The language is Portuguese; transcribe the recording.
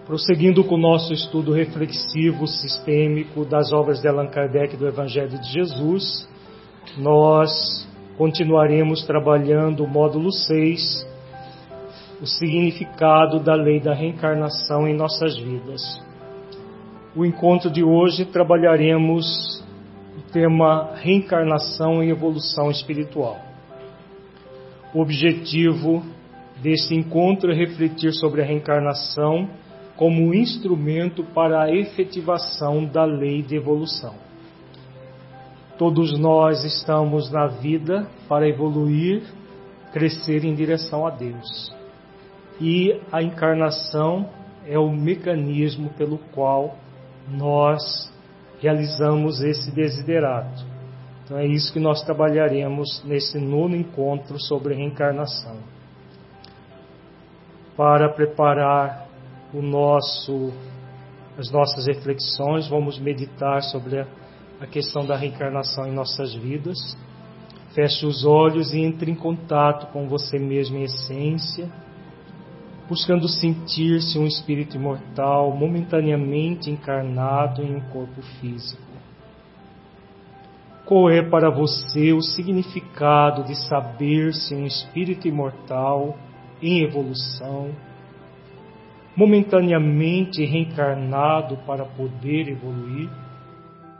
Prosseguindo com o nosso estudo reflexivo, sistêmico das obras de Allan Kardec do Evangelho de Jesus, nós continuaremos trabalhando o módulo 6, o significado da lei da reencarnação em nossas vidas. O encontro de hoje trabalharemos o tema reencarnação e evolução espiritual. O objetivo deste encontro é refletir sobre a reencarnação como instrumento para a efetivação da lei de evolução. Todos nós estamos na vida para evoluir, crescer em direção a Deus. E a encarnação é o mecanismo pelo qual nós realizamos esse desiderato. Então é isso que nós trabalharemos nesse nono encontro sobre reencarnação. Para preparar as nossas reflexões, vamos meditar sobre a questão da reencarnação em nossas vidas. Feche os olhos e entre em contato com você mesmo em essência, buscando sentir-se um espírito imortal momentaneamente encarnado em um corpo físico. Qual é para você o significado de saber-se um espírito imortal em evolução, momentaneamente reencarnado para poder evoluir?